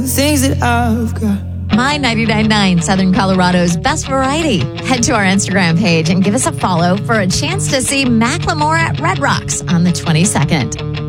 things that I've got. My 99.9 Southern Colorado's best variety. Head to our Instagram page and give us a follow for a chance to see Macklemore at Red Rocks on the 22nd.